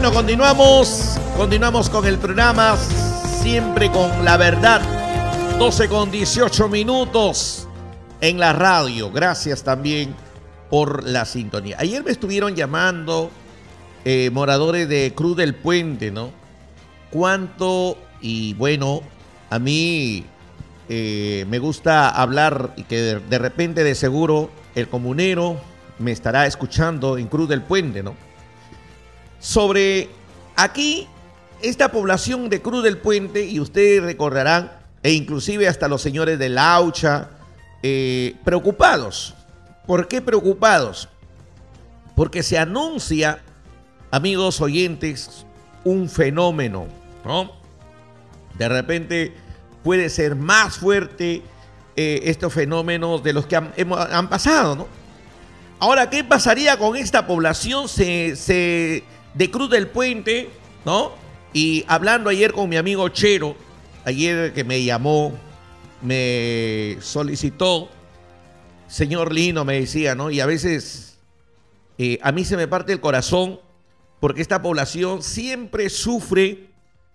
Bueno, continuamos con el programa, siempre con la verdad. 12:18 en la radio. Gracias también por la sintonía. Ayer me estuvieron llamando moradores de Cruz del Puente, ¿no? ¿Cuánto? Y bueno, a mí me gusta hablar y que de repente, de seguro, el comunero me estará escuchando en Cruz del Puente, ¿no? Sobre aquí, esta población de Cruz del Puente, y ustedes recordarán, e inclusive hasta los señores de Laucha, preocupados. ¿Por qué preocupados? Porque se anuncia, amigos oyentes, un fenómeno, ¿no? De repente puede ser más fuerte estos fenómenos de los que han pasado, ¿no? Ahora, ¿qué pasaría con esta población de Cruz del Puente, ¿no? Y hablando ayer con mi amigo Chero, ayer que me llamó, me solicitó, señor Lino, me decía, ¿no? Y a veces a mí se me parte el corazón porque esta población siempre sufre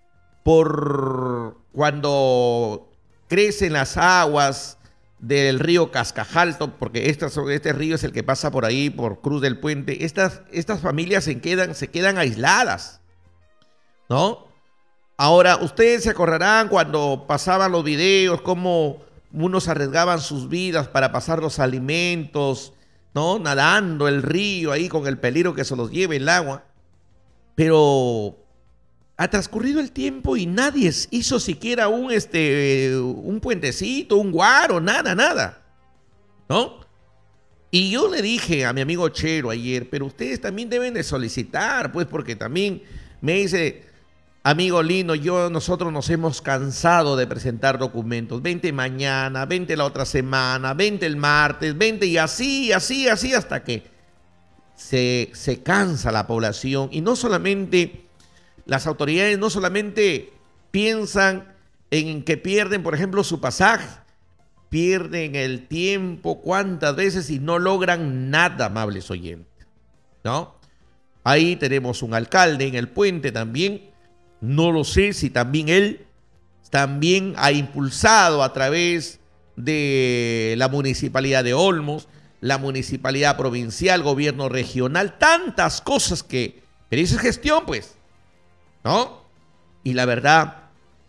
por cuando crecen las aguas del río Cascajalto, porque este río es el que pasa por ahí, por Cruz del Puente. Estas familias se quedan aisladas, ¿no? Ahora, ustedes se acordarán cuando pasaban los videos, cómo unos arriesgaban sus vidas para pasar los alimentos, ¿no? Nadando el río ahí con el peligro que se los lleve el agua. Pero ha transcurrido el tiempo y nadie hizo siquiera un puentecito, un guaro, nada, ¿no? Y yo le dije a mi amigo Chero ayer, pero ustedes también deben de solicitar, pues, porque también me dice, amigo Lino, nosotros nos hemos cansado de presentar documentos. Vente mañana, vente la otra semana, vente el martes, vente y así, hasta que se cansa la población. Y no solamente las autoridades no solamente piensan en que pierden, por ejemplo, su pasaje, pierden el tiempo, cuántas veces, y no logran nada, amables oyentes, ¿no? Ahí tenemos un alcalde en el puente también, no lo sé si también él también ha impulsado a través de la municipalidad de Olmos, la municipalidad provincial, gobierno regional, tantas cosas que dice gestión, pues, ¿no? Y la verdad,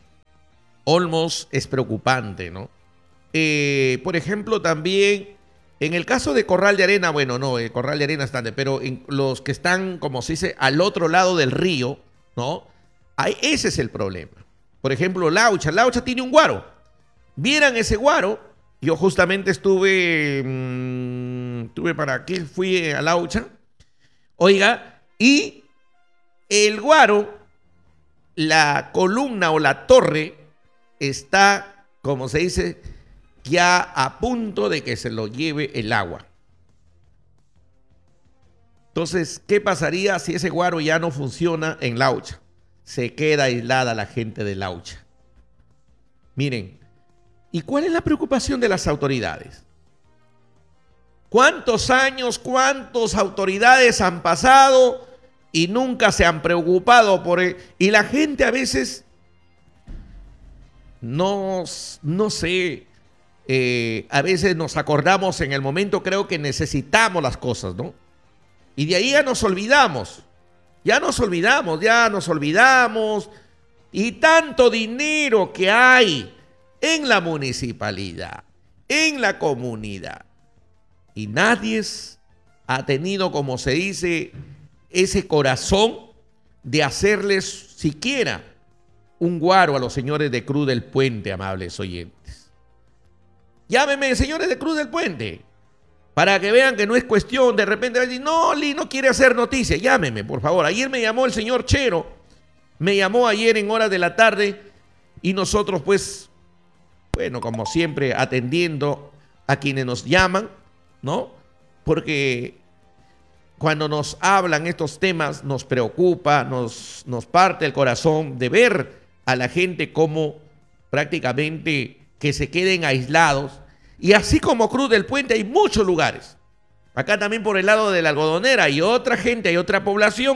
Olmos es preocupante, ¿no? Por ejemplo, también en el caso de Corral de Arena, bueno, no, el Corral de Arena está, pero en los que están, como se dice, al otro lado del río, ¿no? Ese es el problema. Por ejemplo, Laucha tiene un guaro. Vieran ese guaro. Yo justamente estuve para aquí, fui a Laucha. Oiga, y el guaro, la columna o la torre está, como se dice, ya a punto de que se lo lleve el agua. Entonces, ¿qué pasaría si ese guaro ya no funciona en Laucha? Se queda aislada la gente de Laucha. Miren, ¿y cuál es la preocupación de las autoridades? ¿Cuántos años, cuántas autoridades han pasado y nunca se han preocupado por él? Y la gente a veces, no sé, a veces nos acordamos en el momento, creo que necesitamos las cosas, ¿no? Y de ahí ya nos olvidamos. Y tanto dinero que hay en la municipalidad, en la comunidad. Y nadie ha tenido, como se dice, ese corazón de hacerles siquiera un guaro a los señores de Cruz del Puente, amables oyentes. Llámenme, señores de Cruz del Puente, para que vean que no es cuestión de repente decir, no, Lino quiere hacer noticia. Llámenme, por favor. Ayer me llamó el señor Chero, me llamó ayer en horas de la tarde y nosotros, pues, bueno, como siempre, atendiendo a quienes nos llaman, ¿no? Porque cuando nos hablan estos temas nos preocupa, nos parte el corazón de ver a la gente como prácticamente que se queden aislados. Y así como Cruz del Puente hay muchos lugares. Acá también por el lado de la Algodonera hay otra gente, hay otra población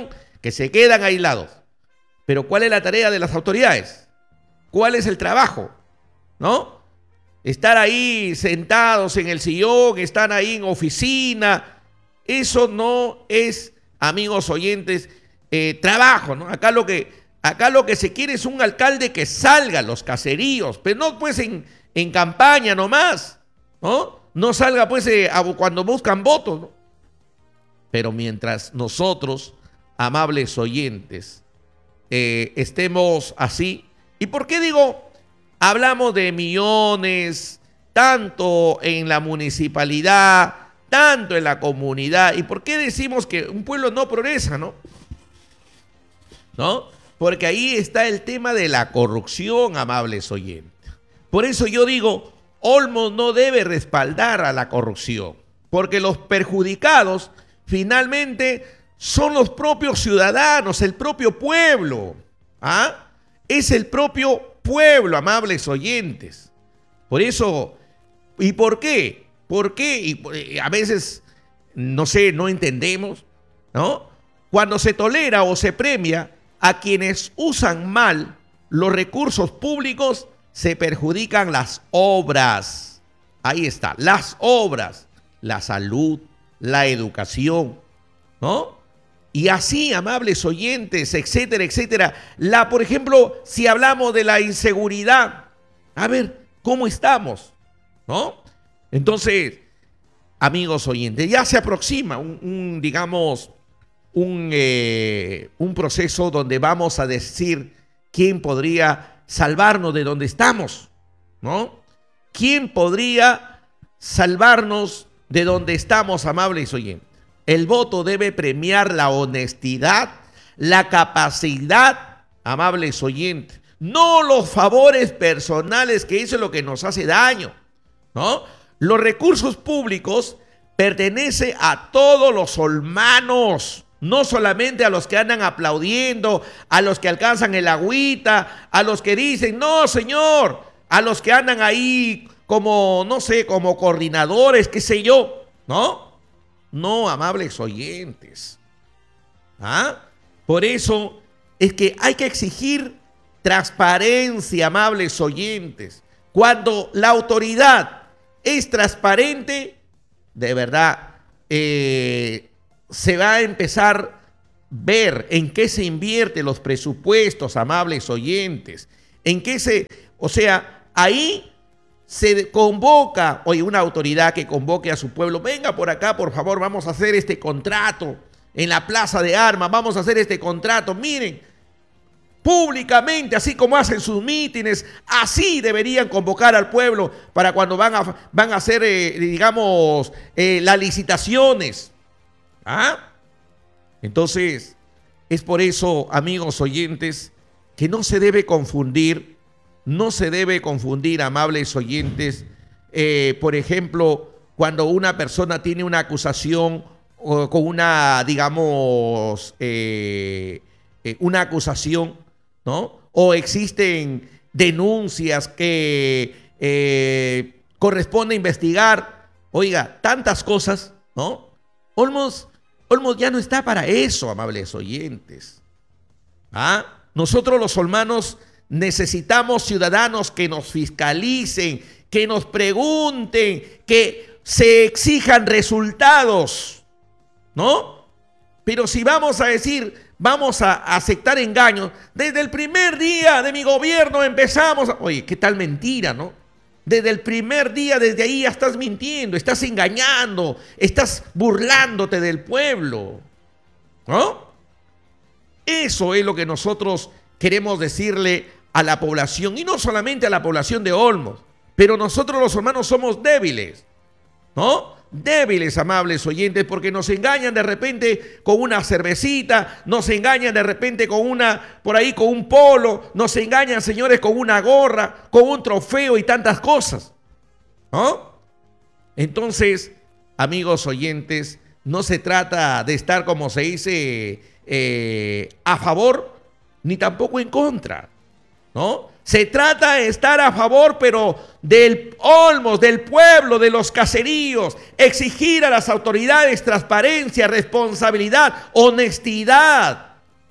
que se quedan aislados. Pero ¿cuál es la tarea de las autoridades? ¿Cuál es el trabajo? ¿No? Estar ahí sentados en el sillón, estar ahí en oficina, eso no es, amigos oyentes, trabajo, ¿no? Acá lo que se quiere es un alcalde que salga a los caseríos, pero no pues en campaña nomás, ¿no? No salga pues cuando buscan votos, ¿no? Pero mientras nosotros, amables oyentes, estemos así, ¿y por qué digo? Hablamos de millones, tanto en la municipalidad, tanto en la comunidad. ¿Y por qué decimos que un pueblo no progresa, no? ¿No? Porque ahí está el tema de la corrupción, amables oyentes. Por eso yo digo, Olmos no debe respaldar a la corrupción, porque los perjudicados finalmente son los propios ciudadanos, el propio pueblo. ¿Ah? Es el propio pueblo, amables oyentes. Por eso, ¿y por qué? ¿Por qué? Y a veces, no sé, no entendemos, ¿no? Cuando se tolera o se premia a quienes usan mal los recursos públicos, se perjudican las obras. Ahí está, las obras, la salud, la educación, ¿no? Y así, amables oyentes, etcétera, etcétera. Por ejemplo, si hablamos de la inseguridad, a ver, ¿cómo estamos? ¿No? Entonces, amigos oyentes, ya se aproxima un proceso donde vamos a decir quién podría salvarnos de donde estamos, ¿no? ¿Quién podría salvarnos de donde estamos, amables oyentes? El voto debe premiar la honestidad, la capacidad, amables oyentes, no los favores personales, que eso es lo que nos hace daño, ¿no? Los recursos públicos pertenecen a todos los olmanos, no solamente a los que andan aplaudiendo, a los que alcanzan el agüita, a los que dicen, no señor, a los que andan ahí como, no sé, como coordinadores, qué sé yo, ¿no? No, amables oyentes. ¿Ah? Por eso es que hay que exigir transparencia, amables oyentes. Cuando la autoridad es transparente, de verdad, se va a empezar a ver en qué se invierte los presupuestos, amables oyentes. Ahí se convoca, oye, una autoridad que convoque a su pueblo, venga por acá, por favor, vamos a hacer este contrato en la Plaza de Armas, vamos a hacer este contrato, miren, públicamente, así como hacen sus mítines, así deberían convocar al pueblo para cuando van a hacer, las licitaciones. ¿Ah? Entonces, es por eso, amigos oyentes, que no se debe confundir, amables oyentes, por ejemplo, cuando una persona tiene una acusación o con una acusación, ¿no? O existen denuncias que corresponde investigar, oiga, tantas cosas, ¿no? Olmos ya no está para eso, amables oyentes. ¿Ah? Nosotros los olmanos necesitamos ciudadanos que nos fiscalicen, que nos pregunten, que se exijan resultados, ¿no? Pero si vamos a decir, vamos a aceptar engaños, desde el primer día de mi gobierno empezamos, oye, qué tal mentira, ¿no? Desde el primer día, desde ahí ya estás mintiendo, estás engañando, estás burlándote del pueblo, ¿no? Eso es lo que nosotros queremos decirle a la población, y no solamente a la población de Olmos, pero nosotros los hermanos somos débiles, ¿no? Débiles, amables oyentes, porque nos engañan de repente con una cervecita, nos engañan de repente con un polo, nos engañan, señores, con una gorra, con un trofeo y tantas cosas, ¿no? Entonces, amigos oyentes, no se trata de estar, como se dice, a favor ni tampoco en contra, ¿no? Se trata de estar a favor, pero del Olmos, del pueblo, de los caseríos, exigir a las autoridades transparencia, responsabilidad, honestidad,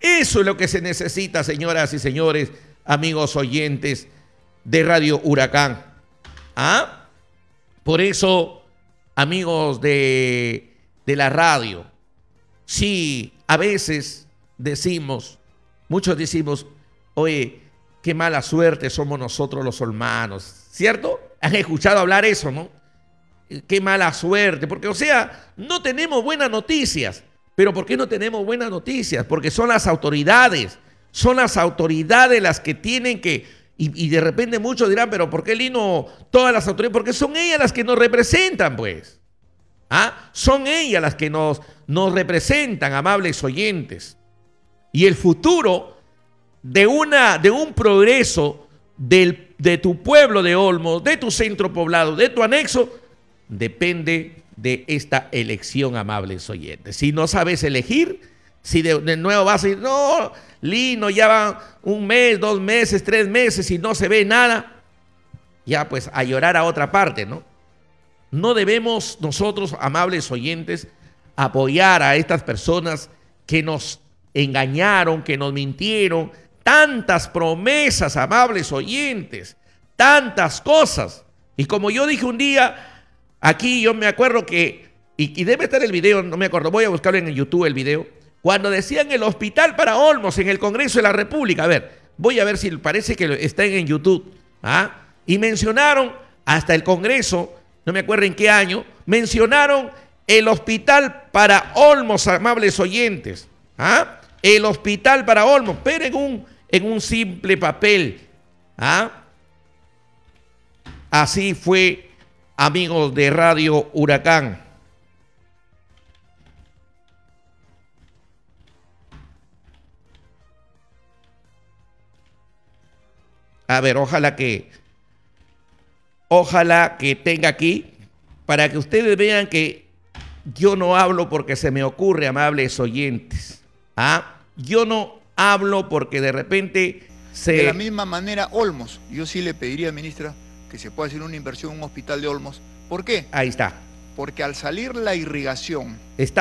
Eso es lo que se necesita, señoras y señores, amigos oyentes de Radio Huracán. ¿Ah? Por eso, amigos de la radio, sí, a veces muchos decimos, oye, qué mala suerte somos nosotros los olmanos, ¿cierto? ¿Han escuchado hablar eso, no? Qué mala suerte, porque o sea, no tenemos buenas noticias. ¿Pero por qué no tenemos buenas noticias? Porque son las autoridades las que tienen que, y de repente muchos dirán, pero ¿por qué Lino, todas las autoridades? Porque son ellas las que nos representan, pues. ¿Ah? Son ellas las que nos representan, amables oyentes. Y el futuro de un progreso de tu pueblo de Olmos, de tu centro poblado, de tu anexo, depende de esta elección, amables oyentes. Si no sabes elegir, si de nuevo vas a decir, no, Lino, ya van 1 mes, 2 meses, 3 meses y no se ve nada, ya pues a llorar a otra parte, ¿no? No debemos nosotros, amables oyentes, apoyar a estas personas que nos engañaron, que nos mintieron, tantas promesas, amables oyentes, tantas cosas. Y como yo dije un día, aquí yo me acuerdo que, y debe estar el video, no me acuerdo, voy a buscarlo en YouTube el video, cuando decían el hospital para Olmos en el Congreso de la República. A ver, voy a ver si parece que está en YouTube. ¿Ah? Y mencionaron hasta el Congreso, no me acuerdo en qué año, mencionaron el hospital para Olmos, amables oyentes. ¿Ah? El hospital para Olmos, pero en un simple papel. ¿Ah? Así fue, amigos de Radio Huracán. A ver, ojalá que tenga aquí, para que ustedes vean que yo no hablo porque se me ocurre, amables oyentes. ¿Ah? Yo no hablo porque de repente De la misma manera, Olmos, yo sí le pediría, ministra, que se pueda hacer una inversión en un hospital de Olmos. ¿Por qué? Ahí está. Porque al salir la irrigación...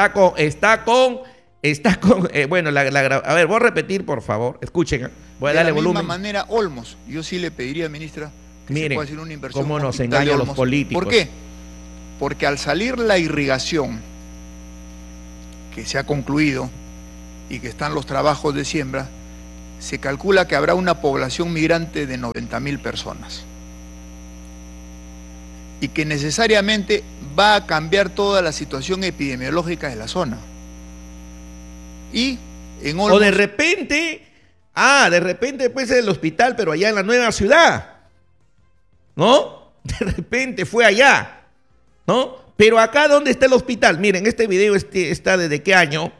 Bueno, a ver, voy a repetir, por favor. Escuchen, voy a darle volumen. De la misma manera, Olmos, yo sí le pediría, ministra, que se pueda hacer una inversión cómo en un nos hospital de engañan los Olmos. políticos. ¿Por qué? Porque al salir la irrigación, que se ha concluido y que están los trabajos de siembra, se calcula que habrá una población migrante de 90.000 personas. Y que necesariamente va a cambiar toda la situación epidemiológica de la zona. Y en Olmos... O de repente puede ser el hospital, pero allá en la nueva ciudad, ¿no? De repente fue allá, ¿no? Pero acá, ¿dónde está el hospital? Miren, este video está desde qué año,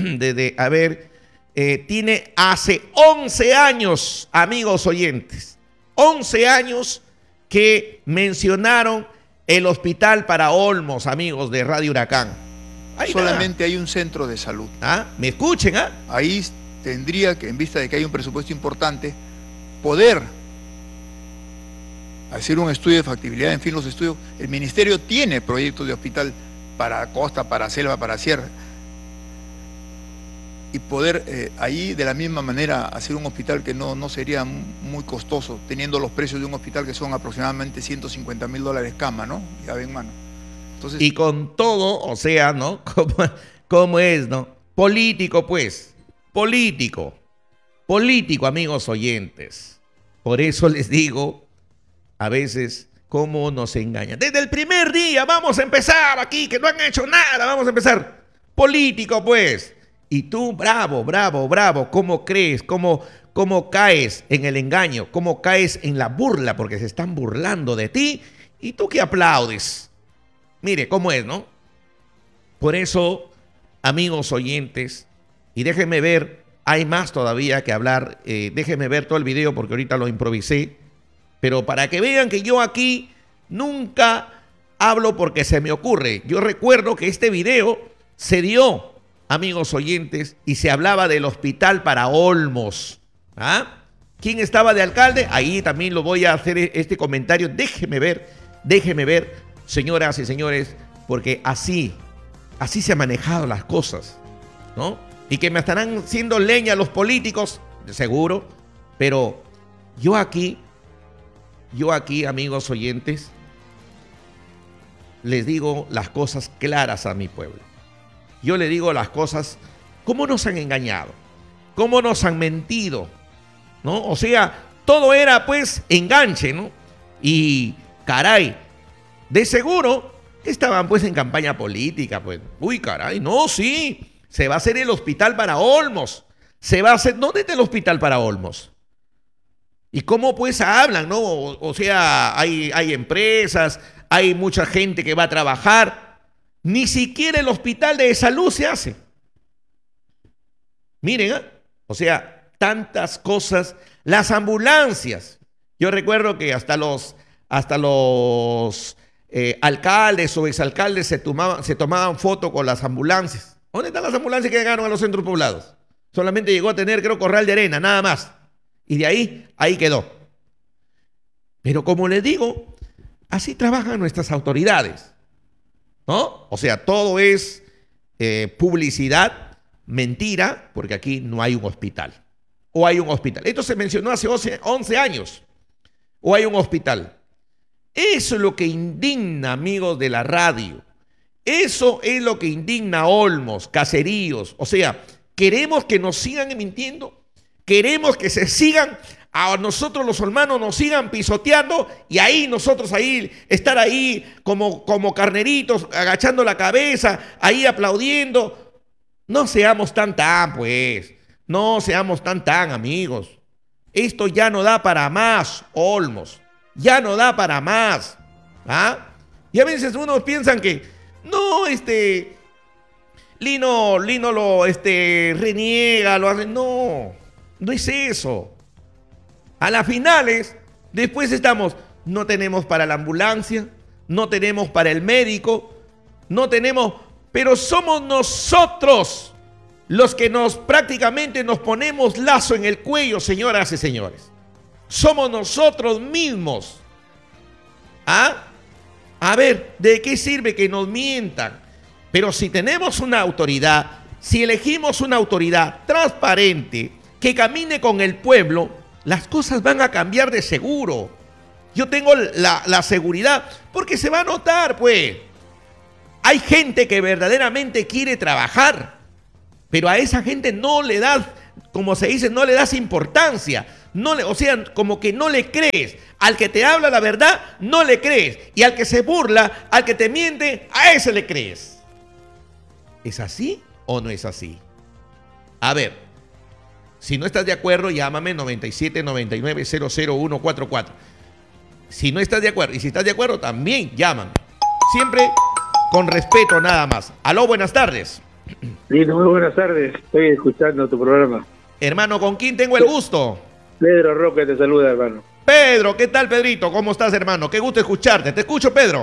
tiene hace 11 años, amigos oyentes, 11 años que mencionaron el hospital para Olmos, amigos de Radio Huracán. Ahí solamente hay un centro de salud. ¿Ah? ¿Me escuchen? ¿Ah? Ahí tendría que, en vista de que hay un presupuesto importante, poder hacer un estudio de factibilidad. En fin, los estudios, el ministerio tiene proyectos de hospital para costa, para selva, para sierra, y poder ahí de la misma manera hacer un hospital que no sería muy costoso, teniendo los precios de un hospital que son aproximadamente $150.000 cama, ¿no? Ya ven, mano. Entonces, y con todo, o sea, ¿no? ¿Cómo es, no? Político, pues. Político, amigos oyentes. Por eso les digo, a veces, cómo nos engañan. Desde el primer día vamos a empezar aquí, que no han hecho nada, vamos a empezar. Político, pues. Y tú, bravo, ¿cómo crees? ¿Cómo caes en el engaño? ¿Cómo caes en la burla? Porque se están burlando de ti y tú que aplaudes. Mire cómo es, ¿no? Por eso, amigos oyentes, y déjenme ver, hay más todavía que hablar, déjenme ver todo el video porque ahorita lo improvisé, pero para que vean que yo aquí nunca hablo porque se me ocurre. Yo recuerdo que este video se dio, amigos oyentes, y se hablaba del hospital para Olmos. ¿Ah? ¿Quién estaba de alcalde? Ahí también lo voy a hacer este comentario. Déjeme ver, señoras y señores, porque así se han manejado las cosas, ¿no? y que me estarán haciendo leña los políticos, de seguro, pero yo aquí, amigos oyentes, les digo las cosas claras a mi pueblo. Yo le digo las cosas, cómo nos han engañado, cómo nos han mentido, ¿no? O sea, todo era pues enganche, ¿no? Y caray, de seguro estaban pues en campaña política, pues. Uy, caray, no, sí, se va a hacer el hospital para Olmos. Se va a hacer, ¿dónde está el hospital para Olmos? Y cómo pues hablan, ¿no? O sea, hay empresas, hay mucha gente que va a trabajar. Ni siquiera el hospital de salud se hace. Miren, ¿eh? O sea, tantas cosas. Las ambulancias. Yo recuerdo que hasta los alcaldes o exalcaldes se tomaban foto con las ambulancias. ¿Dónde están las ambulancias que llegaron a los centros poblados? Solamente llegó a tener, creo, corral de arena, nada más. Y de ahí quedó. Pero como les digo, así trabajan nuestras autoridades, ¿no? O sea, todo es publicidad, mentira, porque aquí no hay un hospital. O hay un hospital. Esto se mencionó hace 11 años. O hay un hospital. Eso es lo que indigna, amigos de la radio. Eso es lo que indigna a Olmos, Caseríos. O sea, queremos que nos sigan mintiendo. Queremos que se sigan, a nosotros los olmanos nos sigan pisoteando y ahí nosotros estar ahí como carneritos, agachando la cabeza, ahí aplaudiendo. No seamos tan, pues. No seamos tan, amigos. Esto ya no da para más, Olmos. Ya no da para más. ¿Ah? Y a veces unos piensan que, no, Lino lo reniega, lo hace. No, no es eso. A las finales, después no tenemos para la ambulancia, no tenemos para el médico, no tenemos, pero somos nosotros los que prácticamente nos ponemos lazo en el cuello, señoras y señores. Somos nosotros mismos. ¿Ah? A ver, ¿de qué sirve que nos mientan? Pero si tenemos una autoridad, si elegimos una autoridad transparente, que camine con el pueblo, las cosas van a cambiar de seguro. Yo tengo la seguridad, porque se va a notar, pues. Hay gente que verdaderamente quiere trabajar, pero a esa gente no le das, como se dice, no le das importancia. O sea, como que no le crees. Al que te habla la verdad, no le crees. Y al que se burla, al que te miente, a ese le crees. ¿Es así o no es así? A ver, si no estás de acuerdo, llámame 97 99 00144. Si no estás de acuerdo, y si estás de acuerdo, también llámame. Siempre con respeto, nada más. Aló, buenas tardes. Sí, muy buenas tardes. Estoy escuchando tu programa. Hermano, ¿con quién tengo el gusto? Pedro Roque te saluda, hermano. Pedro, ¿qué tal, Pedrito? ¿Cómo estás, hermano? Qué gusto escucharte. Te escucho, Pedro.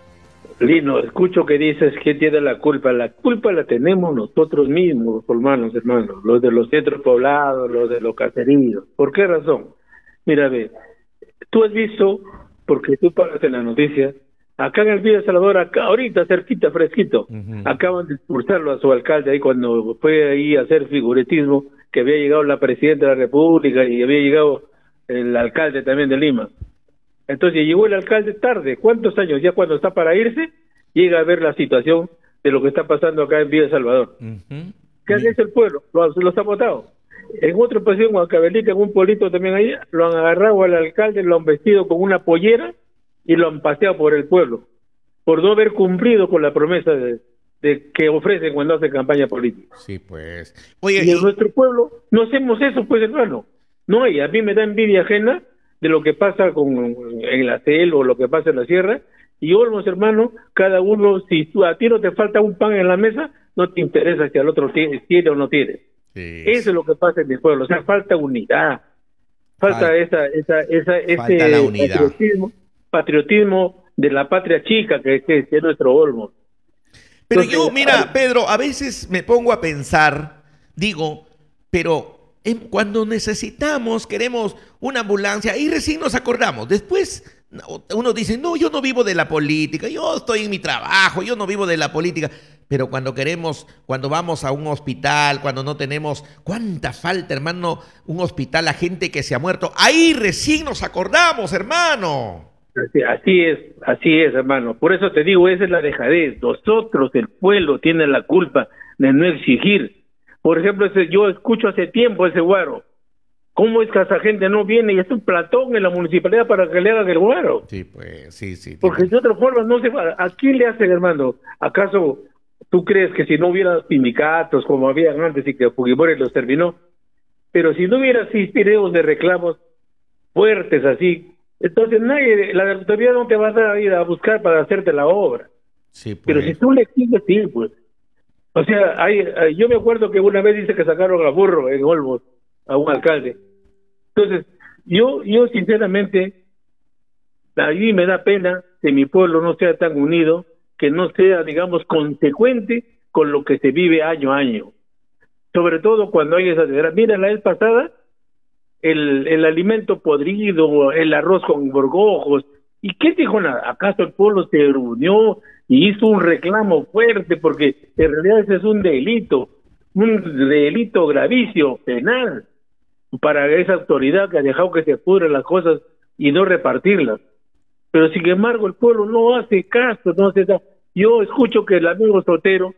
Lino, escucho que dices que tiene la culpa. La culpa la tenemos nosotros mismos, hermanos, los de los centros poblados, los de los caseríos. ¿Por qué razón? Mira, ve, tú has visto, porque tú pagas en la noticia, acá en el Villa Salvador, acá ahorita cerquita, fresquito, acaban de expulsarlo a su alcalde ahí cuando fue ahí a hacer figuretismo, que había llegado la presidenta de la República y había llegado el alcalde también de Lima. Entonces llegó el alcalde tarde. ¿Cuántos años? Ya cuando está para irse, llega a ver la situación de lo que está pasando acá en Villa Salvador. ¿Qué hace el pueblo? Los ha votado. En otra ocasión, Huancavelica, en un pueblito también ahí, lo han agarrado al alcalde, lo han vestido con una pollera y lo han paseado por el pueblo, por no haber cumplido con la promesa de que ofrecen cuando hacen campaña política. Sí, pues. Oye, y en nuestro pueblo no hacemos eso, pues, hermano. No hay. A mí me da envidia ajena de lo que pasa en la selva o lo que pasa en la sierra. Y Olmos, hermano, cada uno, si a ti no te falta un pan en la mesa, no te interesa si al otro tiene o no tiene. Sí. Eso es lo que pasa en mi pueblo. O sea, falta unidad. Falta ese unidad. Patriotismo de la patria chica que es nuestro Olmos. Pero entonces, mira, Pedro, a veces me pongo a pensar, digo, pero cuando necesitamos, queremos una ambulancia, y recién nos acordamos. Después uno dice, no, yo no vivo de la política, yo estoy en mi trabajo, yo no vivo de la política. Pero cuando vamos a un hospital, cuando no tenemos, ¿cuánta falta, hermano? Un hospital, la gente que se ha muerto. Ahí recién nos acordamos, hermano. Así es, hermano. Por eso te digo, esa es la dejadez. Nosotros, el pueblo, tiene la culpa de no exigir. Por ejemplo, yo escucho hace tiempo ese guaro. ¿Cómo es que esa gente no viene y es un platón en la municipalidad para que le hagan el guaro? Sí, pues, sí. Porque de otra forma no se va. ¿A quién le hacen, hermano? ¿Acaso tú crees que si no hubiera sindicatos como habían antes y que Fujimori los terminó? Pero si no hubiera así videos de reclamos fuertes así, entonces la autoridad no te va a ir a buscar para hacerte la obra. Sí, pues. Pero si tú le exiges, sí, pues. O sea, yo me acuerdo que una vez dice que sacaron a Burro en Olmos, a un alcalde. Entonces, yo sinceramente, a mí me da pena que mi pueblo no sea tan unido, que no sea, digamos, consecuente con lo que se vive año a año. Sobre todo cuando hay esa guerra. Mira, la vez pasada, el alimento podrido, el arroz con gorgojos. ¿Y qué dijo nada? ¿Acaso el pueblo se reunió y hizo un reclamo fuerte? Porque en realidad ese es un delito gravísimo, penal, para esa autoridad que ha dejado que se pudren las cosas y no repartirlas. Pero sin embargo el pueblo no hace caso, no hace nada. Yo escucho que el amigo Sotero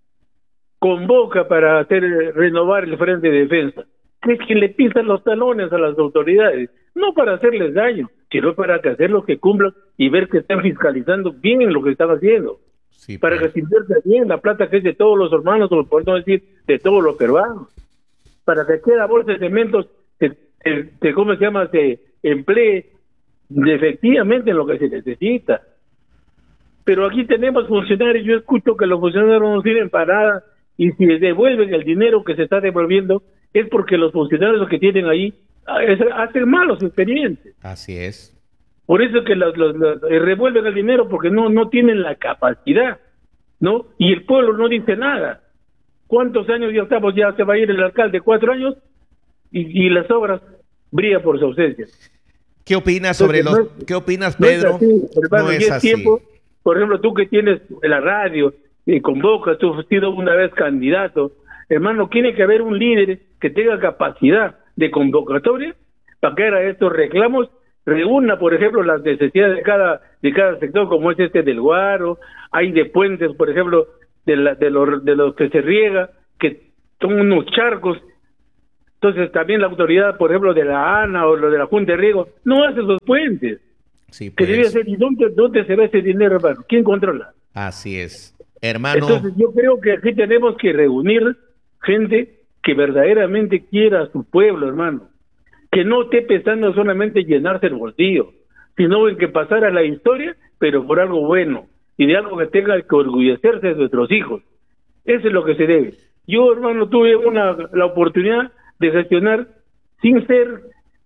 convoca para renovar el Frente de Defensa. Es quien le pisa los talones a las autoridades, no para hacerles daño, sino para que hacerlos que cumplan y ver que están fiscalizando bien lo que están haciendo. Sí, para pues. que se invierta bien la plata que es de todos los hermanos, o por no decir de todos los peruanos, para que cada bolsa de cementos ¿cómo se llama? Se emplee efectivamente en lo que se necesita. Pero aquí tenemos funcionarios, yo escucho que los funcionarios no sirven para nada, y si devuelven el dinero que se está devolviendo, es porque los funcionarios que tienen ahí hacen malos expedientes. Así es. Por eso es que revuelven el dinero, porque no tienen la capacidad, ¿no? Y el pueblo no dice nada. ¿Cuántos años ya estamos? Ya se va a ir el alcalde, 4 años, y las obras brillan por su ausencia. ¿Qué opinas Entonces, ¿qué opinas, Pedro? No es así, hermano, No y es es así. tiempo, por ejemplo, tú que tienes la radio y convocas, tú has sido una vez candidato, hermano, tiene que haber un líder que tenga capacidad de convocatoria para que haga estos reclamos, reúna, por ejemplo, las necesidades de cada sector, como es este del Guaro, hay de puentes, por ejemplo, de los que se riega, que son unos charcos. Entonces también la autoridad, por ejemplo, de la ANA o lo de la Junta de Riego, no hace los puentes. Sí, Que pues. debería ser, ¿y dónde se ve ese dinero, hermano? ¿Quién controla? Así es. Hermano. Entonces yo creo que aquí tenemos que reunir gente que verdaderamente quiera a su pueblo, hermano. Que no esté pensando solamente en llenarse el bolsillo, sino en que pasara la historia, pero por algo bueno, y de algo que tenga que orgullecerse de nuestros hijos. Eso es lo que se debe. Yo, hermano, tuve la oportunidad de gestionar sin ser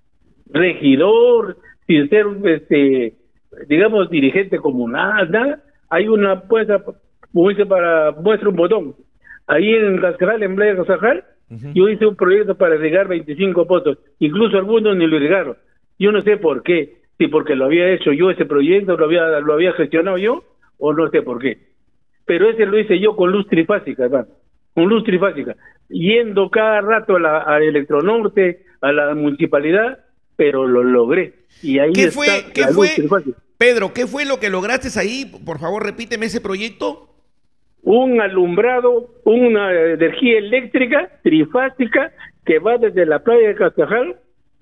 regidor, sin ser, digamos, dirigente comunal, nada. Hay una puesta, como dice, muestra un botón. Ahí en Cascajal, en Playa Cascajal, yo hice un proyecto para irrigar 25 pozos, incluso algunos ni lo irrigaron. Yo no sé por qué, si porque lo había hecho yo ese proyecto, lo había gestionado yo, o no sé por qué. Pero ese lo hice yo con luz trifásica, hermano, con luz trifásica, yendo cada rato a Electronorte, a la municipalidad, pero lo logré. Y ahí ¿Qué está fue, luz trifásica. Pedro, qué fue lo que lograste ahí? Por favor, repíteme ese proyecto. Un alumbrado, una energía eléctrica trifásica que va desde la playa de Cascajal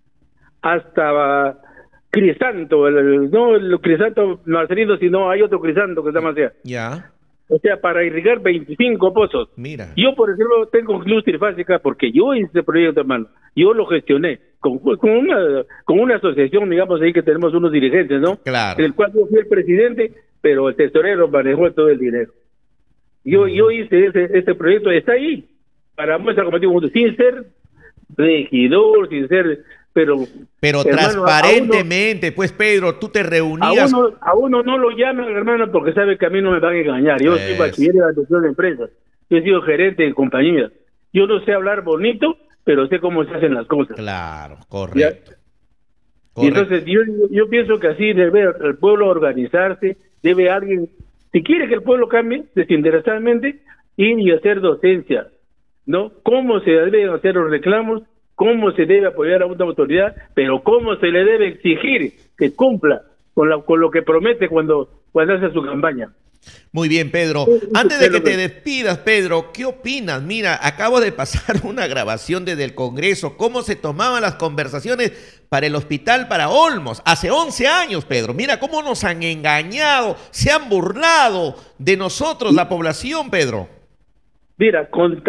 hasta Crisanto, no el Crisanto Marcelino, sino hay otro Crisanto que se llama así. Ya. O sea, para irrigar 25 pozos. Mira. Yo, por ejemplo, tengo luz trifásica porque yo hice ese proyecto, hermano. Yo lo gestioné con una asociación, digamos, ahí que tenemos unos dirigentes, ¿no? Claro. En el cual yo fui el presidente, pero el tesorero manejó todo el dinero. Yo hice ese proyecto, está ahí, para muestra como digo, sin ser regidor, sin ser, pero hermano, transparentemente, pues Pedro, tú te reunías. A uno no lo llaman, hermano, porque sabe que a mí no me van a engañar. Yo soy bachiller de administración de empresas, yo he sido gerente de compañías. Yo no sé hablar bonito, pero sé cómo se hacen las cosas. Claro, correcto. Y entonces yo pienso que así debe el pueblo organizarse, debe alguien, si quiere que el pueblo cambie desinteresadamente, ir y hacer docencia, ¿no? Cómo se deben hacer los reclamos, cómo se debe apoyar a una autoridad, pero cómo se le debe exigir que cumpla con lo que promete cuando hace su campaña. Muy bien, Pedro. Antes de que te despidas, Pedro, ¿qué opinas? Mira, acabo de pasar una grabación desde el Congreso, cómo se tomaban las conversaciones para el hospital para Olmos, hace 11 años, Pedro. Mira cómo nos han engañado, se han burlado de nosotros, la población, Pedro. Mira, con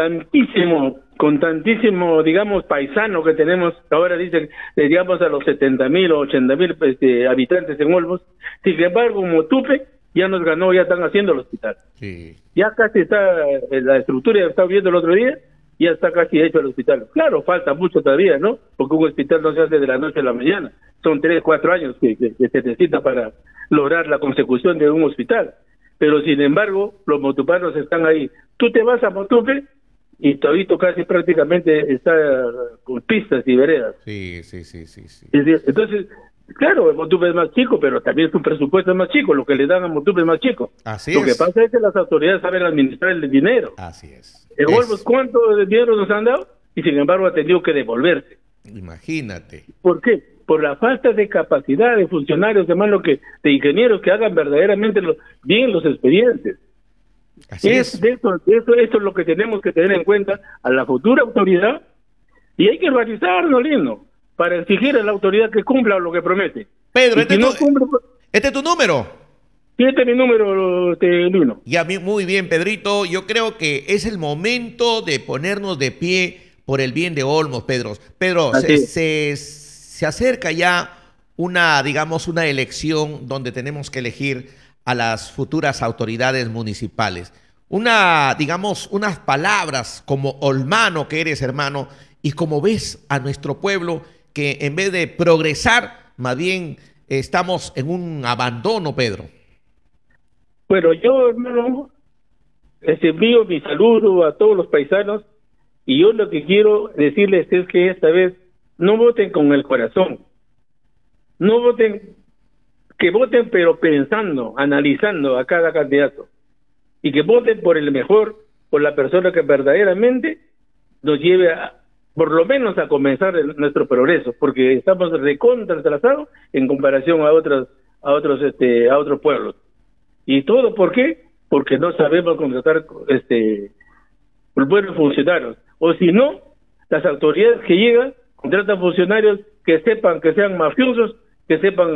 tantísimo, digamos, paisano que tenemos, ahora dicen, digamos, a los 70,000 o 80,000 habitantes en Olmos, sin embargo, Motupe ya nos ganó, ya están haciendo el hospital. Sí. Ya casi está, la estructura, ya estaba viendo el otro día, ya está casi hecho el hospital. Claro, falta mucho todavía, ¿no? Porque un hospital no se hace de la noche a la mañana. Son 3, 4 años que se necesita para lograr la consecución de un hospital. Pero sin embargo, los motupanos están ahí. Tú te vas a Motupe y todavía casi prácticamente está con pistas y veredas. Sí. Entonces, claro, Motupe es más chico, pero también su presupuesto es más chico. Lo que le dan a Motupe es más chico. Así Lo que es. pasa es que las autoridades saben administrar el dinero. Así es. En Olmos, ¿cuánto dinero nos han dado? Y sin embargo ha tenido que devolverse. Imagínate. ¿Por qué? Por la falta de capacidad de funcionarios, de ingenieros que hagan verdaderamente bien los expedientes. Así es. Esto es lo que tenemos que tener en cuenta a la futura autoridad, y hay que organizarnos, lindo, para exigir a la autoridad que cumpla lo que promete. Pedro, Y si no cumple, este es tu número. este es mi número, Lino. Y a mí, muy bien, Pedrito. Yo creo que es el momento de ponernos de pie por el bien de Olmos, Pedro. Pedro, se acerca ya una elección donde tenemos que elegir a las futuras autoridades municipales. Unas palabras como olmano que eres, hermano, y como ves a nuestro pueblo que en vez de progresar, más bien estamos en un abandono, Pedro. Bueno, yo, hermano, envío mi saludo a todos los paisanos, y yo lo que quiero decirles es que esta vez no voten con el corazón, no voten, que voten pero pensando, analizando a cada candidato, y que voten por el mejor, por la persona que verdaderamente nos lleve por lo menos a comenzar nuestro progreso, porque estamos recontra atrasados en comparación a otros pueblos. ¿Y todo por qué? Porque no sabemos contratar buenos funcionarios. O si no, las autoridades que llegan contratan funcionarios que sepan, que sean mafiosos, que sepan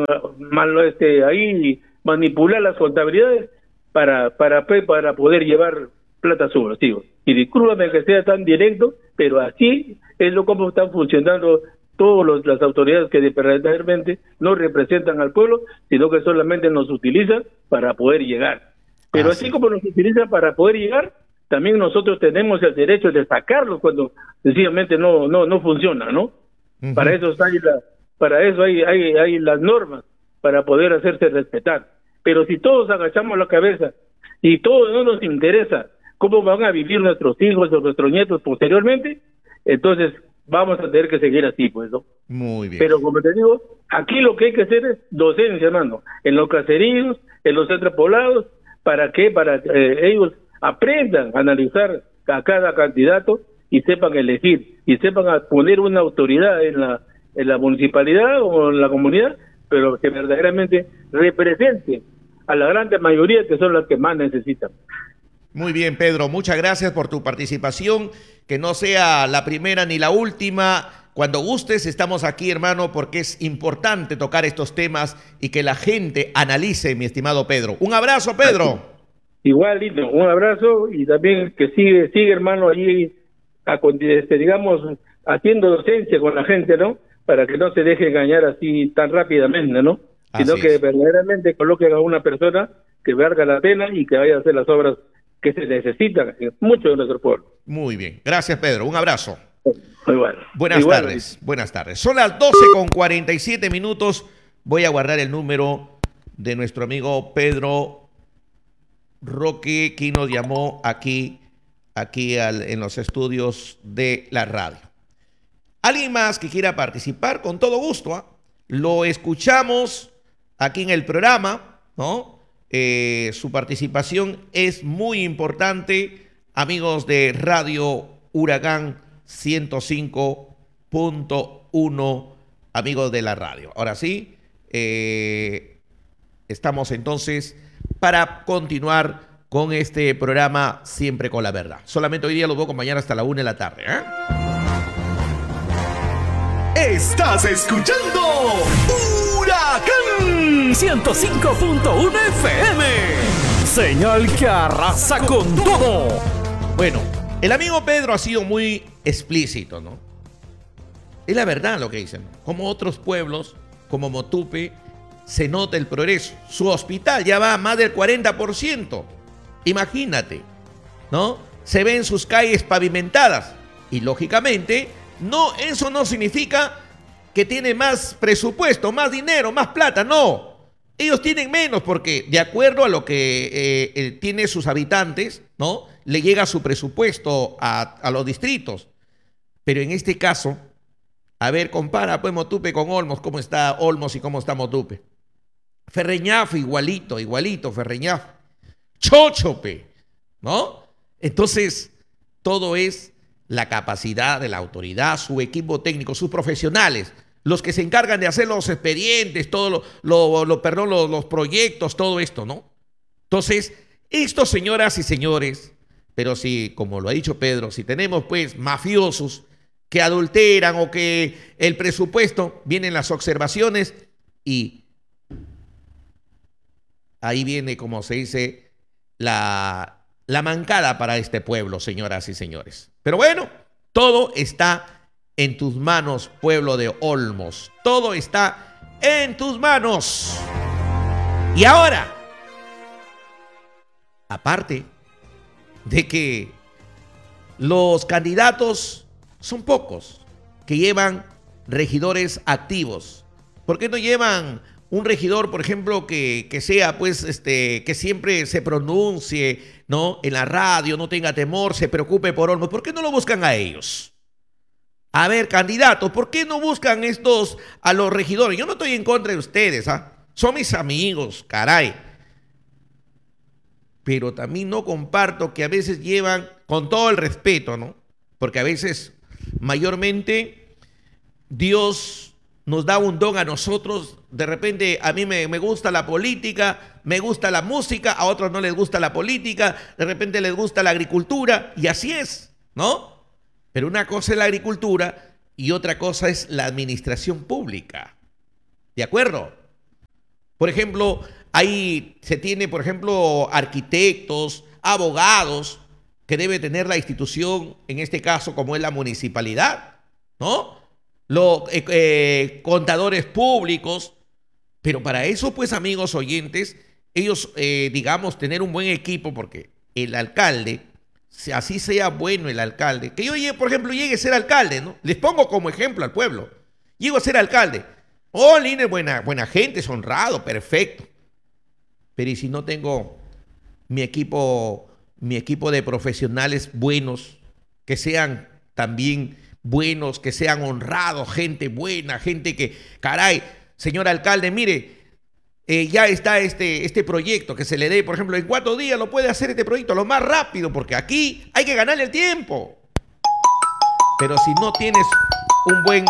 ahí manipular las contabilidades para poder llevar plata a su bolsillo. Y discúlpame que sea tan directo, pero así es como están funcionando todas las autoridades que verdaderamente no representan al pueblo, sino que solamente nos utilizan para poder llegar. Pero así como nos utilizan para poder llegar, también nosotros tenemos el derecho de sacarlos cuando sencillamente no funciona, ¿no? Uh-huh. Para eso hay las normas para poder hacerse respetar. Pero si todos agachamos la cabeza y todo no nos interesa cómo van a vivir nuestros hijos o nuestros nietos posteriormente, entonces vamos a tener que seguir así, pues, ¿no? Muy bien. Pero como te digo, aquí lo que hay que hacer es docencia, hermano, en los caseríos, en los centros poblados. ¿Para qué? Para que ellos aprendan a analizar a cada candidato y sepan elegir, y sepan a poner una autoridad en la municipalidad o en la comunidad, pero que verdaderamente represente a la gran mayoría, que son las que más necesitan. Muy bien, Pedro, muchas gracias por tu participación, que no sea la primera ni la última. Cuando gustes, estamos aquí, hermano, porque es importante tocar estos temas y que la gente analice, mi estimado Pedro. Un abrazo, Pedro. Igual, lindo, un abrazo, y también que sigue, hermano, ahí, digamos, haciendo docencia con la gente, ¿no? Para que no se deje engañar así tan rápidamente, ¿no? Sino que verdaderamente coloquen a una persona que valga la pena y que vaya a hacer las obras que se necesitan en mucho de nuestro pueblo. Muy bien. Gracias, Pedro. Un abrazo. Igual. Buenas tardes. Buenas tardes. Son las 12:47. Voy a guardar el número de nuestro amigo Pedro Roque, quien nos llamó aquí en los estudios de la radio. ¿Alguien más que quiera participar? Con todo gusto, ¿eh? Lo escuchamos aquí en el programa, ¿no? Su participación es muy importante. amigos de Radio Huracán 105.1, amigos de la radio. Ahora sí, estamos entonces para continuar con este programa Siempre con la Verdad. Solamente hoy día los voy a acompañar hasta la 1 de la tarde. Estás escuchando Huracán 105.1 FM. Señal que arrasa con todo. Bueno, el amigo Pedro ha sido muy explícito, ¿no? Es la verdad lo que dicen. Como otros pueblos, como Motupe, se nota el progreso. Su hospital ya va a más del 40%. Imagínate, ¿no? Se ven sus calles pavimentadas. Y lógicamente, no, eso no significa que tiene más presupuesto, más dinero, más plata. No. Ellos tienen menos porque de acuerdo a lo que tiene sus habitantes, ¿no? Le llega su presupuesto a los distritos. Pero en este caso, a ver, compara pues Motupe con Olmos, cómo está Olmos y cómo está Motupe. Ferreñafe, igualito Ferreñafe. Chochope, ¿no? Entonces, todo es la capacidad de la autoridad, su equipo técnico, sus profesionales, los que se encargan de hacer los expedientes, todo los proyectos, todo esto, ¿no? Entonces, estos, señoras y señores, pero si, como lo ha dicho Pedro, si tenemos pues mafiosos que adulteran o que el presupuesto, vienen las observaciones y ahí viene, como se dice, la mancada para este pueblo, señoras y señores. Pero bueno, todo está en tus manos, pueblo de Olmos. Todo está en tus manos. Y ahora, aparte de que los candidatos son pocos que llevan regidores activos, ¿por qué no llevan un regidor, por ejemplo, que sea, pues, que siempre se pronuncie, ¿no? En la radio, no tenga temor, se preocupe por Olmos? ¿Por qué no lo buscan a ellos? A ver, candidatos, ¿por qué no buscan a los regidores? Yo no estoy en contra de ustedes, ¿ah? Son mis amigos, caray. Pero también no comparto que a veces llevan, con todo el respeto, ¿no? Porque a veces, mayormente, Dios nos da un don a nosotros. De repente a mí me gusta la política, me gusta la música, a otros no les gusta la política, de repente les gusta la agricultura, y así es, ¿no? Pero una cosa es la agricultura y otra cosa es la administración pública. ¿De acuerdo? Por ejemplo, ahí se tiene, por ejemplo, arquitectos, abogados, que debe tener la institución, en este caso como es la municipalidad, ¿no? Los contadores públicos. Pero para eso, pues, amigos oyentes, ellos, digamos, tener un buen equipo, porque el alcalde, así sea bueno el alcalde, que yo, por ejemplo, llegue a ser alcalde, ¿no? Les pongo como ejemplo al pueblo. Llego a ser alcalde. Oh, Lina, buena gente, es honrado, perfecto. Pero ¿y si no tengo mi equipo de profesionales buenos, que sean también buenos, que sean honrados, gente buena, gente que, caray, señor alcalde, mire, ya está este proyecto, que se le dé, por ejemplo, en 4 días lo puede hacer este proyecto lo más rápido, porque aquí hay que ganarle el tiempo. Pero si no tienes un buen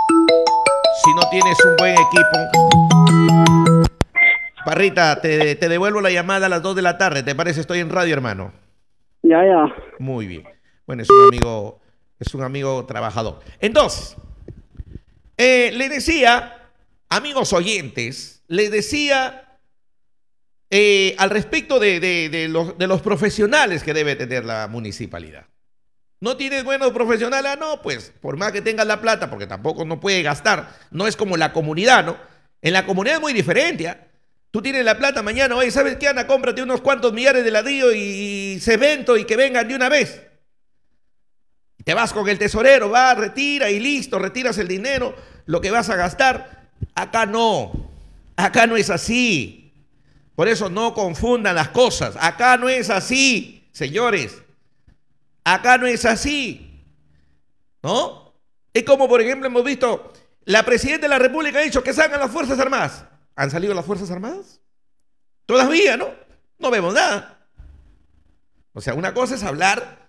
equipo, Parrita, te devuelvo la llamada a las 2 de la tarde, ¿te parece? Estoy en radio, hermano. Ya. Muy bien. Bueno, es un amigo trabajador. Entonces, le decía, amigos oyentes, les decía al respecto de los profesionales que debe tener la municipalidad. ¿No tienes buenos profesionales? Ah, no, pues, por más que tengas la plata, porque tampoco no puede gastar, no es como la comunidad, ¿no? En la comunidad es muy diferente, ¿eh? Tú tienes la plata mañana, oye, ¿sabes qué, Ana? Cómprate unos cuantos millares de ladrillo y cemento y que vengan de una vez. Te vas con el tesorero, va, retira y listo, retiras el dinero, lo que vas a gastar. Acá no es así. Por eso no confundan las cosas. Acá no es así, señores. Acá no es así, ¿no? Es como, por ejemplo, hemos visto, la presidenta de la República ha dicho que salgan las Fuerzas Armadas. ¿Han salido las Fuerzas Armadas? Todavía, ¿no? No vemos nada. O sea, una cosa es hablar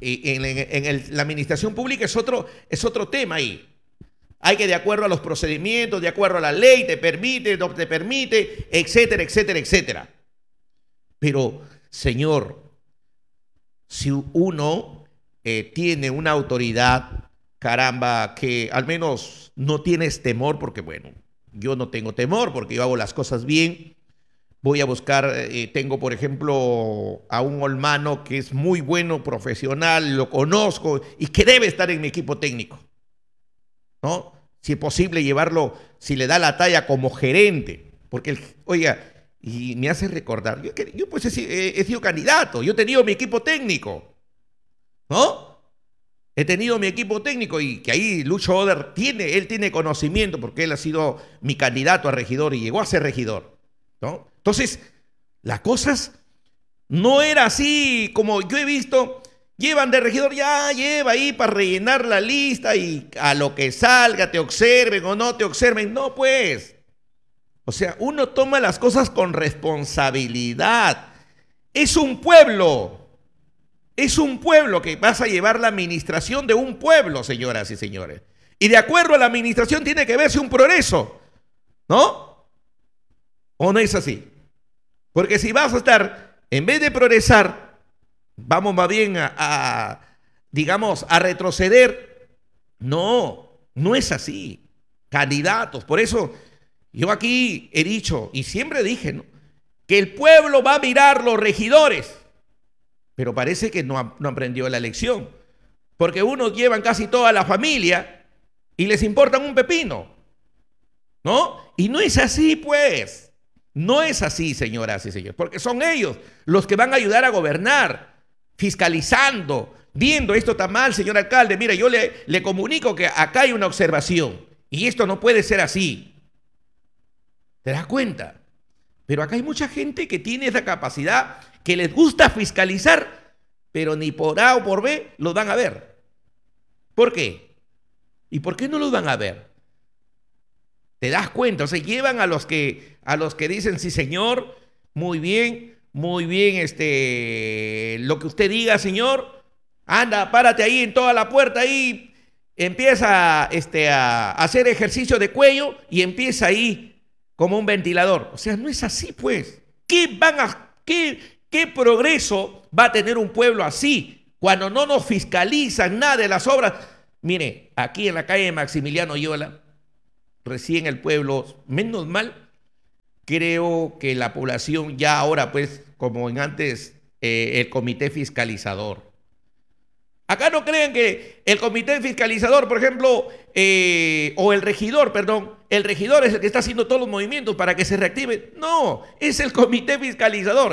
la administración pública, es otro tema ahí. Hay que, de acuerdo a los procedimientos, de acuerdo a la ley, te permite, no te permite, etcétera, etcétera, etcétera. Pero, señor, si uno tiene una autoridad, caramba, que al menos no tienes temor, porque bueno, yo no tengo temor porque yo hago las cosas bien. Voy a buscar, tengo por ejemplo a un olmano que es muy bueno, profesional, lo conozco y que debe estar en mi equipo técnico, ¿no? Si es posible llevarlo, si le da la talla como gerente, porque, oiga, y me hace recordar, yo pues he sido candidato, yo he tenido mi equipo técnico, ¿no? He tenido mi equipo técnico y que ahí Lucho Oder él tiene conocimiento porque él ha sido mi candidato a regidor y llegó a ser regidor, ¿no? Entonces, las cosas no era así como yo he visto, llevan de regidor, ya lleva ahí para rellenar la lista y a lo que salga, te observen o no te observen. No, pues. O sea, uno toma las cosas con responsabilidad. Es un pueblo que vas a llevar la administración de un pueblo, señoras y señores. Y de acuerdo a la administración tiene que verse un progreso, ¿no? ¿O no es así? Porque si vas a estar, en vez de progresar, vamos más bien digamos, a retroceder. No es así. Candidatos, por eso yo aquí he dicho, y siempre dije, ¿no?, que el pueblo va a mirar los regidores, pero parece que no aprendió la lección, porque unos llevan casi toda la familia y les importan un pepino, ¿no? Y no es así, pues. No es así, señoras y señores, porque son ellos los que van a ayudar a gobernar, fiscalizando, viendo esto está mal, señor alcalde, mira, yo le comunico que acá hay una observación y esto no puede ser así. ¿Te das cuenta? Pero acá hay mucha gente que tiene esa capacidad, que les gusta fiscalizar, pero ni por A o por B los van a ver. ¿Por qué? ¿Y por qué no los van a ver? ¿Te das cuenta? O sea, llevan a los que dicen, sí, señor, muy bien, lo que usted diga, señor, anda, párate ahí en toda la puerta ahí, empieza a hacer ejercicio de cuello y empieza ahí como un ventilador. O sea, no es así, pues. ¿Qué progreso va a tener un pueblo así cuando no nos fiscalizan nada de las obras? Mire, aquí en la calle Maximiliano Yola, recién el pueblo, menos mal, creo que la población ya ahora, pues, como en antes, el comité fiscalizador. Acá no creen que el comité fiscalizador, por ejemplo, o el regidor es el que está haciendo todos los movimientos para que se reactive. No, es el comité fiscalizador.